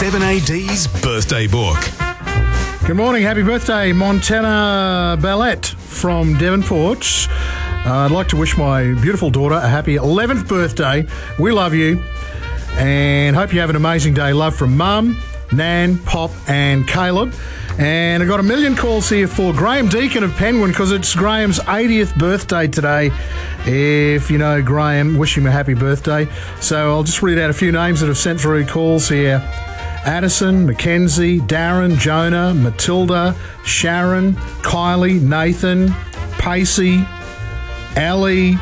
7AD's Birthday Book. Good morning. Happy birthday, Montana Ballette from Devonport. I'd like to wish my beautiful daughter a happy 11th birthday. We love you and hope you have an amazing day. Love from Mum, Nan, Pop and Caleb. And I got a million calls here for Graham Deacon of Penguin because it's Graham's 80th birthday today. If you know Graham, wish him a happy birthday. So I'll just read out a few names that have sent through calls here. Addison, Mackenzie, Darren, Jonah, Matilda, Sharon, Kylie, Nathan, Pacey, Ali,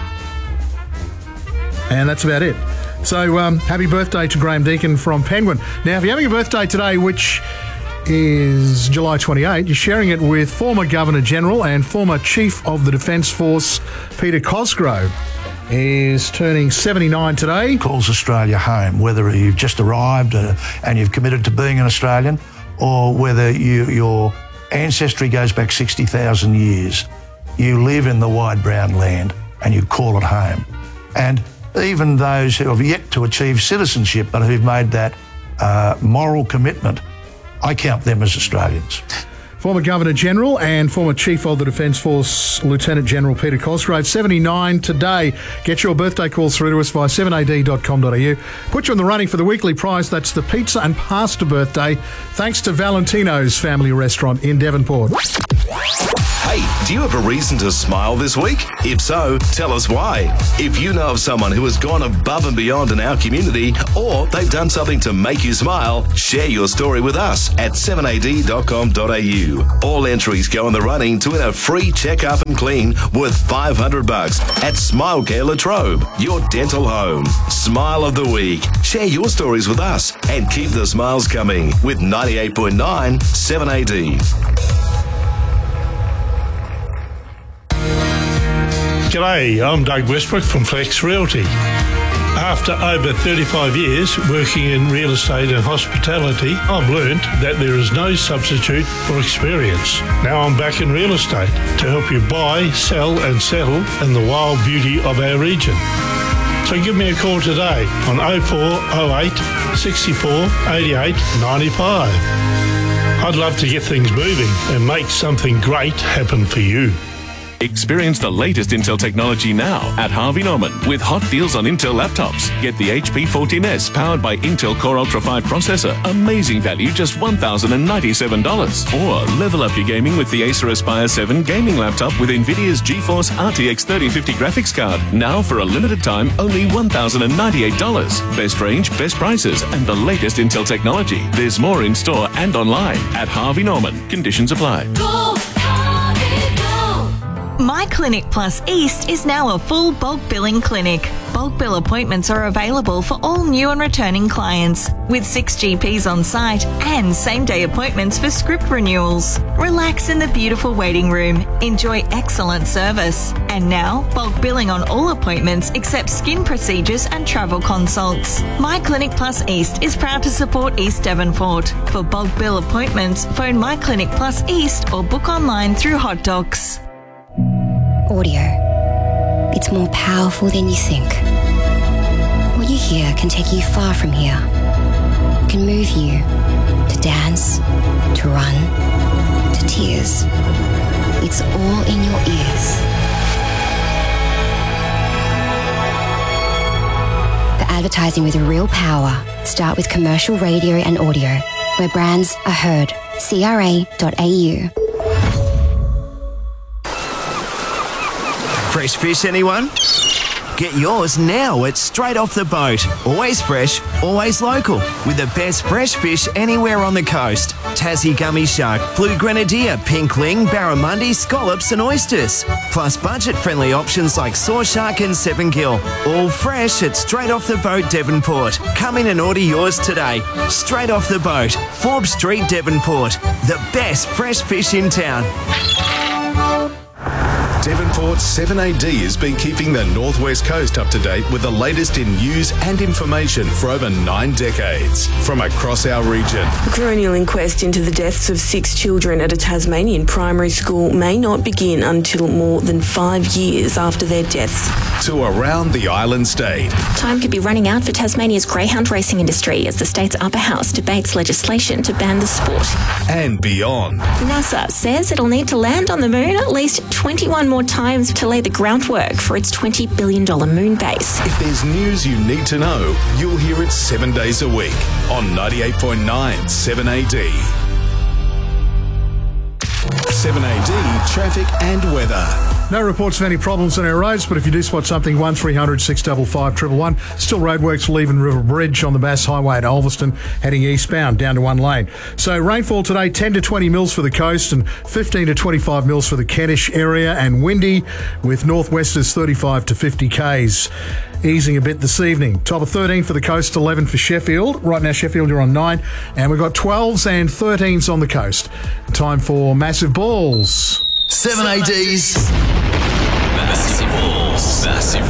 and that's about it. So happy birthday to Graham Deacon from Penguin. Now, if you're having a birthday today, which is July 28, you're sharing it with former Governor-General and former Chief of the Defence Force, Peter Cosgrove. Is turning 79 today. Calls Australia home, whether you've just arrived and you've committed to being an Australian, or whether your ancestry goes back 60,000 years. You live in the wide brown land and you call it home. And even those who have yet to achieve citizenship but who've made that moral commitment, I count them as Australians. Former Governor-General and former Chief of the Defence Force, Lieutenant General Peter Cosgrove, 79 today. Get your birthday calls through to us via 7ad.com.au. Put you in the running for the weekly prize. That's the pizza and pasta birthday, thanks to Valentino's Family Restaurant in Devonport. Hey, do you have a reason to smile this week? If so, tell us why. If you know of someone who has gone above and beyond in our community, or they've done something to make you smile, share your story with us at 7ad.com.au. All entries go in the running to win a free check-up and clean worth $500 at Smile Care Latrobe, your dental home. Smile of the week. Share your stories with us and keep the smiles coming with 98.9 7AD. G'day, I'm Doug Westbrook from Flex Realty. After over 35 years working in real estate and hospitality, I've learned that there is no substitute for experience. Now I'm back in real estate to help you buy, sell and settle in the wild beauty of our region. So give me a call today on 0408 64 88 95. I'd love to get things moving and make something great happen for you. Experience the latest Intel technology now at Harvey Norman with hot deals on Intel laptops. Get the HP 14S powered by Intel Core Ultra 5 processor. Amazing value, just $1,097. Or level up your gaming with the Acer Aspire 7 gaming laptop with NVIDIA's GeForce RTX 3050 graphics card. Now for a limited time, only $1,098. Best range, best prices, and the latest Intel technology. There's more in store and online at Harvey Norman. Conditions apply. Go! My Clinic Plus East is now a full bulk billing clinic. Bulk bill appointments are available for all new and returning clients, with 6 GPs on site and same-day appointments for script renewals. Relax in the beautiful waiting room. Enjoy excellent service. And now, bulk billing on all appointments except skin procedures and travel consults. My Clinic Plus East is proud to support East Devonport. For bulk bill appointments, phone My Clinic Plus East or book online through Hot Docs. Audio. It's more powerful than you think. What you hear can take you far from here. It can move you to dance, to run, to tears. It's all in your ears. The advertising with real power. Start with commercial radio and audio, where brands are heard. CRA.au. Fresh fish, anyone? Get yours now at Straight Off the Boat. Always fresh, always local. With the best fresh fish anywhere on the coast. Tassie gummy shark, blue grenadier, pink ling, barramundi, scallops and oysters. Plus budget-friendly options like saw shark and 7-gill. All fresh at Straight Off the Boat, Devonport. Come in and order yours today. Straight Off the Boat, Forbes Street, Devonport. The best fresh fish in town. Devonport's 7AD has been keeping the Northwest Coast up to date with the latest in news and information for over 9 decades from across our region. A coronial inquest into the deaths of 6 children at a Tasmanian primary school may not begin until more than 5 years after their deaths. To around the island state. Time could be running out for Tasmania's greyhound racing industry as the state's upper house debates legislation to ban the sport. And beyond. NASA says it'll need to land on the moon at least 21 more times to lay the groundwork for its $20 billion moon base. If there's news you need to know, you'll hear it 7 days a week on 98.9 7AD. 7AD traffic and weather. No reports of any problems on our roads, but if you do spot something, 1300 655 111. Still roadworks for Leven River Bridge on the Bass Highway at Ulverston, heading eastbound down to one lane. So rainfall today, 10 to 20 mils for the coast and 15 to 25 mils for the Kentish area, and windy with northwesters 35 to 50 k's. Easing a bit this evening. Top of 13 for the coast, 11 for Sheffield. Right now, Sheffield, you're on 9. And we've got 12s and 13s on the coast. Time for Massive Balls. 7AD's Massive Balls. Massive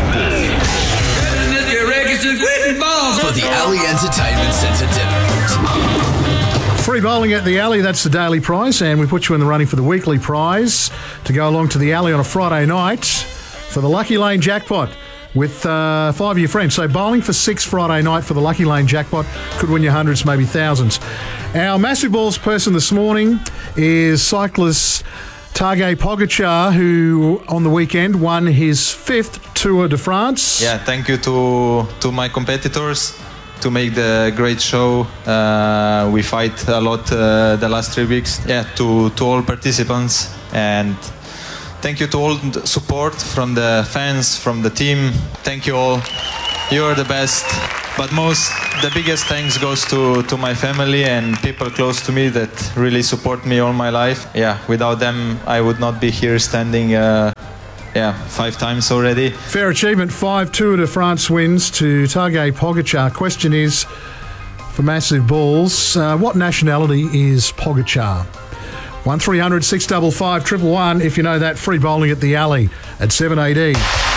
Balls. For the Alley Entertainment Centre Devon. Free bowling at the Alley, that's the daily prize, and we put you in the running for the weekly prize to go along to the Alley on a Friday night for the Lucky Lane jackpot with 5 of your friends. So bowling for 6 Friday night for the Lucky Lane jackpot could win you hundreds, maybe thousands. Our Massive Balls person this morning is cyclist Tadej Pogačar, who on the weekend won his 5th Tour de France. Yeah, thank you to my competitors to make the great show. We fight a lot the last 3 weeks. Yeah, to all participants, and thank you to all the support from the fans, from the team. Thank you all. You're the best. But the biggest thanks goes to my family and people close to me that really support me all my life. Yeah, without them, I would not be here standing 5 times already. Fair achievement, 5 Tour de France wins to Tadej Pogačar. Question is, for Massive Balls, what nationality is Pogačar? 1300 655 111 if you know that. Free bowling at the Alley at 7AD.